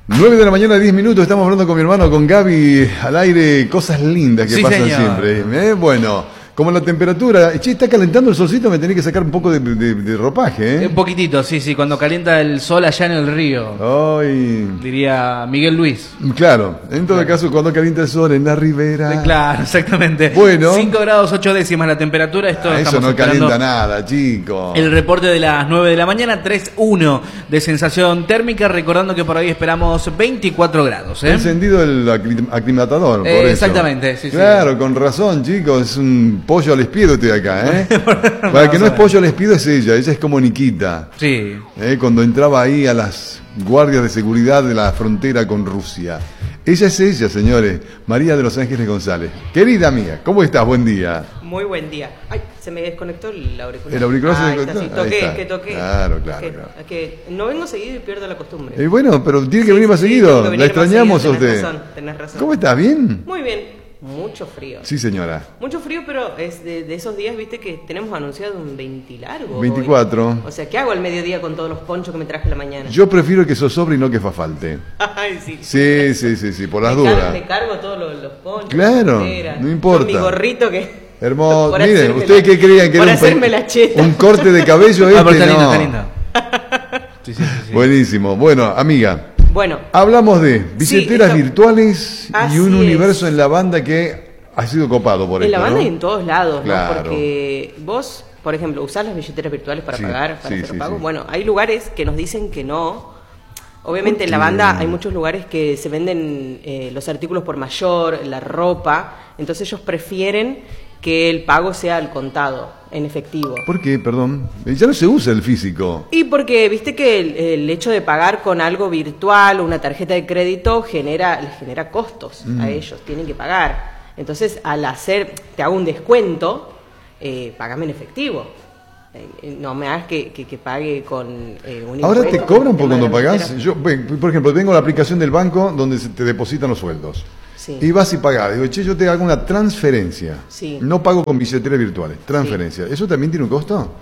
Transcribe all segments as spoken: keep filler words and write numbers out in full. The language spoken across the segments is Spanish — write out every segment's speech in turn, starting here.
nueve de la mañana, diez minutos, estamos hablando con mi hermano, con Gaby, al aire, cosas lindas que sí, pasan señor. siempre. ¿eh? Bueno, como la temperatura, che, está calentando el solcito, me tenés que sacar un poco de, de, de ropaje, ¿eh? Un poquitito, sí, sí, cuando calienta el sol allá en el río. Ay. Diría Miguel Luis. Claro, en todo Claro. caso, cuando calienta el sol en la ribera. Claro, exactamente. Bueno. cinco grados ocho décimas la temperatura. Esto Ah, eso estamos no esperando calienta nada, chico. el reporte de las nueve de la mañana, tres uno de sensación térmica. Recordando que por ahí esperamos veinticuatro grados. ¿eh? Encendido el aclim- aclimatador, por Eh, eso. exactamente, sí, sí. Claro, con razón, chicos, es un pollo al espiedo estoy acá, ¿eh? Para el Vamos que no a es ver. pollo al espiedo es ella, ella es como Nikita. Sí. ¿eh? Cuando entraba ahí a las guardias de seguridad de la frontera con Rusia. Ella es ella, señores, María de los Ángeles González. Querida mía, ¿cómo estás? Buen día. Muy buen día. Ay, se me desconectó el auricular. ¿El auricular se Ah, desconectó? ahí está, sí. Ahí Toqué, está. es que toqué. Claro, claro, Es que, claro. es que no vengo seguido y pierdo la costumbre. Eh, bueno, pero tiene que Sí, venir más sí, seguido. tengo que La venir más extrañamos a seguido, usted. tenés razón, tenés razón. ¿Cómo estás? ¿Bien? Muy bien. Mucho frío. Sí, señora. Mucho frío, pero es de, de esos días, viste, que tenemos anunciado un veinte largo. veinticuatro. hoy. O sea, ¿qué hago al mediodía con todos los ponchos que me traje a la mañana? Yo prefiero que zozobre y no que fa falte. Ay, sí. Sí, sí, sí, sí, por las me cargo, dudas. me cargo todos los, los ponchos. Claro, las banderas, no importa. con mi gorrito que... Hermoso. por Miren, hacerme ¿ustedes la- qué creían que por era un, hacerme pe- la cheta. un corte de cabello este? Ah, pero está lindo, No. está lindo. Sí, sí, sí, sí. Buenísimo. Bueno, amiga, Bueno, hablamos de billeteras esto- virtuales y Así un es. universo en la banda que ha sido copado por en esto, la banda ¿no? y en todos lados, Claro. ¿no? Porque vos, por ejemplo, usás las billeteras virtuales para Sí, pagar, para sí, hacer sí, pagos. sí. Bueno, hay lugares que nos dicen que no. Obviamente ¿Por en la qué? banda hay muchos lugares que se venden eh, los artículos por mayor, la ropa, entonces ellos prefieren que el pago sea al contado, en efectivo. ¿Por qué? Perdón. Eh, Ya no se usa el físico. Y porque viste que el, el hecho de pagar con algo virtual, una tarjeta de crédito, genera, les genera costos Mm. a ellos, tienen que pagar. Entonces, al hacer, te hago un descuento, eh, pagame en efectivo. Eh, eh, no me hagas que, que, que pague con eh, un Ahora te impuesto, cobran por con el cuando tema de la pagás. billetera. Yo, ve, por ejemplo, tengo la aplicación del banco donde se te depositan los sueldos. Sí. Y vas y pagás. Digo, che, yo te hago una transferencia. Sí. No pago con billeteras virtuales. Transferencia. ¿Eso también tiene un costo?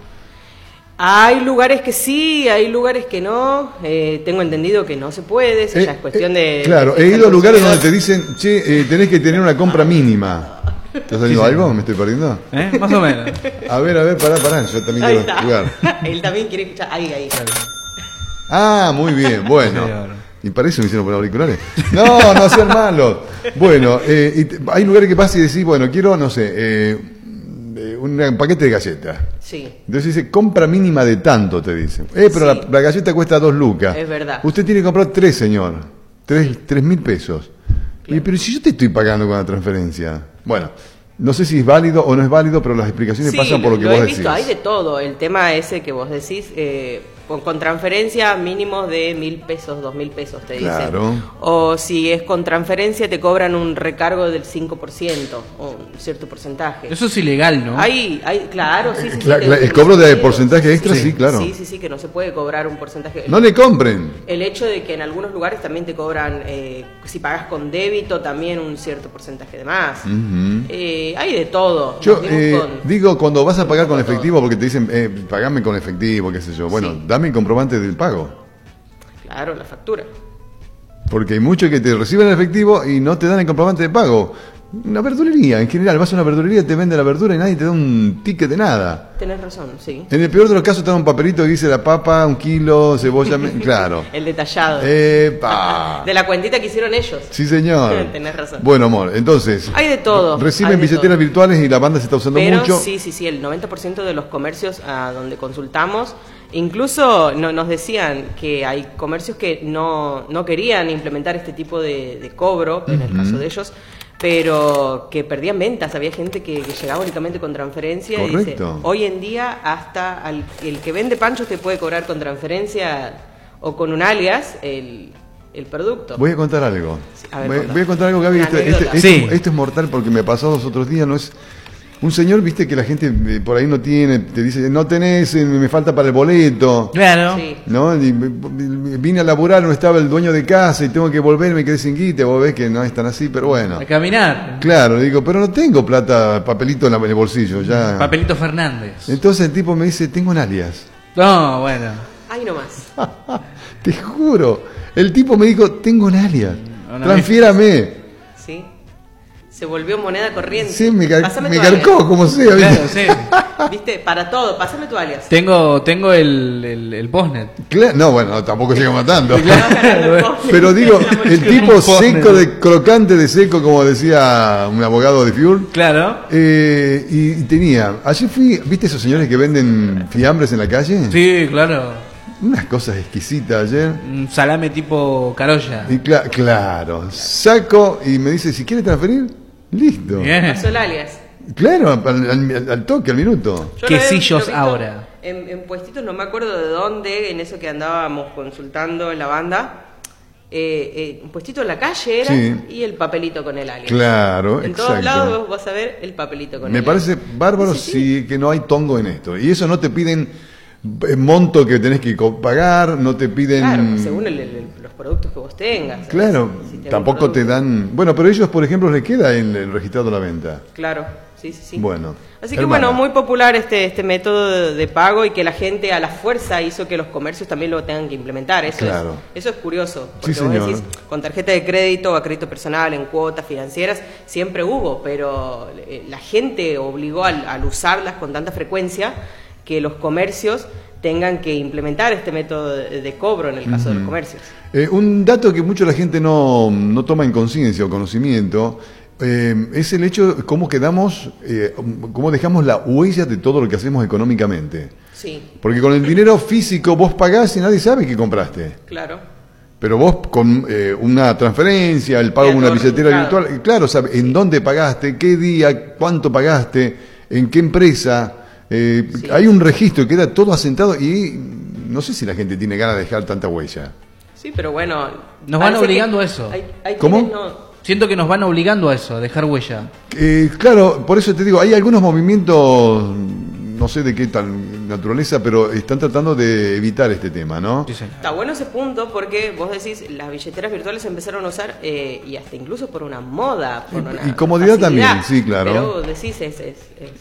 Hay lugares que sí, hay lugares que no. Eh, tengo entendido que no se puede, eso Eh, ya es cuestión eh, de... Claro, de he ido a lugares donde te consumidor. dicen, che, eh, tenés que tener una compra mínima. ¿Te ha salido Sí, algo? señor. ¿Me estoy perdiendo? ¿Eh? Más o menos. A ver, a ver, pará, pará. Yo también Ahí quiero está. jugar. Él también quiere escuchar. Ahí, ahí. Ah, muy bien, bueno. Señor. Y para eso me hicieron por auriculares. No, no sean malos. Bueno, eh, y te- hay lugares que vas y decís, bueno, quiero, no sé, eh, eh, un paquete de galletas. Sí. Entonces dice, compra mínima de tanto, te dicen. Eh, pero Sí. la, la galleta cuesta dos lucas. Es verdad. Usted tiene que comprar tres, señor. Tres, tres mil pesos. Y, pero si yo te estoy pagando con la transferencia. Bueno, no sé si es válido o no es válido, pero las explicaciones Sí, pasan por lo que lo vos he decís. visto, hay de todo. El tema ese que vos decís, eh, con, con transferencia mínimo de mil pesos, dos mil pesos, te dicen. Claro. O si es con transferencia, te cobran un recargo del cinco por ciento, o un cierto porcentaje. Eso es ilegal, ¿no? Hay, hay, claro, sí, sí. sí, Cla- te- cla- te- el cobro de sí, porcentaje extra, sí, claro. Sí, sí, sí, que no se puede cobrar un porcentaje. No le compren. El hecho de que en algunos lugares también te cobran, eh, si pagas con débito, también un cierto porcentaje de más. Ujú. Eh, hay de todo. Yo Nos dimos eh, con- digo, cuando vas a pagar con con todo. efectivo, porque te dicen, eh, pagame con efectivo, qué sé yo. Bueno, Sí. dame el comprobante del pago. Claro, la factura. Porque hay muchos que te reciben el efectivo y no te dan el comprobante de pago. Una verdulería, en general, vas a una verdulería, te vende la verdura y nadie te da un ticket de nada. Tenés razón, sí. En el peor de los casos te dan un papelito que dice la papa, un kilo, cebolla, me- claro. El detallado. ¡Epa! De la cuentita que hicieron ellos. Sí, señor. Tenés razón. Bueno, amor, entonces. Hay de todo, Reciben hay de billeteras todo. virtuales y la banda se está usando Pero mucho. sí, sí, sí, el noventa por ciento de los comercios a donde consultamos, incluso no, nos decían que hay comercios que no, no querían implementar este tipo de, de cobro, en el caso de ellos, pero que perdían ventas. Había gente que, que llegaba únicamente con transferencia y dice, Correcto. hoy en día hasta al- el que vende panchos te puede cobrar con transferencia o con un alias el, el producto. Voy a contar algo. Sí, a ver, voy, contá. voy a contar algo, Gaby. Una Esto, anécdota. este- Sí. esto- esto es mortal porque me pasó los otros días. No es un señor, viste, que la gente eh, por ahí no tiene, te dice, no tenés, eh, me falta para el boleto. Claro. Sí. ¿No? Y me- me- vine a laburar, no estaba el dueño de casa y tengo que volver, me quedé sin guita. Vos ves que no es tan así, pero bueno. A caminar. Claro, digo, pero no tengo plata, papelito en, la- en el bolsillo, ya. Papelito Fernández. Entonces el tipo me dice, tengo un alias. No, bueno. Ahí nomás. Te juro. El tipo me dijo, tengo un alias, Una transfiérame. Sí. Se volvió moneda corriente. Sí, me, car Pásame me tu carcó, alias. como sea. Claro, sí. ¿Viste? Para todo, pásame tu alias. Tengo, tengo el, el, el postnet. Cla- no, bueno, tampoco llegamos tanto. Claro. Pero digo, el tipo Un postnet. seco, de crocante de seco, como decía un abogado de Fuel. Claro. Eh, y, y tenía, ayer fui, ¿viste esos señores que venden fiambres en la calle? Sí, claro. Unas cosas exquisitas ayer. Un salame tipo carolla. Y cla- claro, saco y me dice, si quiere transferir, listo. Bien. Pasó el alias. Claro, al, al- al toque, al minuto. Yo lo he- Quesillos lo he visto ahora. En, en puestitos, no me acuerdo de dónde, en eso que andábamos consultando en la banda. Eh, eh, un puestito en la calle era Sí. y el papelito con el alias. Claro, En exacto. todos lados vos vas a ver el papelito con Me el parece alias. bárbaro Sí, sí. si que no hay tongo en esto. Y eso no te piden eh, monto que tenés que co- pagar, no te piden... Claro, según el- el- el- los productos que vos tengas. ¿sabes? Claro, Si tenés tampoco un te producto. dan... Bueno, pero ellos, por ejemplo, les queda en el registrado la venta. Claro, sí, sí, sí. Bueno, Así que hermana. bueno, muy popular este este método de, de pago y que la gente a la fuerza hizo que los comercios también lo tengan que implementar. Eso, Claro. es, eso es curioso. Sí, Porque vos señor. decís, con tarjeta de crédito o a crédito personal, en cuotas financieras, siempre hubo, pero eh, la gente obligó al, al usarlas con tanta frecuencia que los comercios tengan que implementar este método de, de cobro en el caso de los comercios. Eh, un dato que mucho la gente no, no toma en conciencia o conocimiento eh, es el hecho de cómo quedamos, eh, cómo dejamos la huella de todo lo que hacemos económicamente. Sí, Porque con el dinero físico vos pagás y nadie sabe que compraste. claro. Pero vos con eh, una transferencia, el pago Queda de una todo billetera registrado. virtual, claro, sabe en dónde pagaste, qué día, cuánto pagaste, en qué empresa. eh, Sí. Hay un registro, queda todo asentado y no sé si la gente tiene ganas de dejar tanta huella. Sí, pero bueno. Nos van parece obligando que a eso. hay- hay ¿Cómo? quienes no- Siento que nos van obligando a eso, a dejar huella. Eh, claro, por eso te digo, hay algunos movimientos, no sé de qué tal naturaleza, pero están tratando de evitar este tema, ¿no? Sí, señor. Está bueno ese punto porque vos decís, las billeteras virtuales se empezaron a usar eh, y hasta incluso por una moda, por Y- una y comodidad facilidad. también, sí, claro. Pero vos decís, es, es, es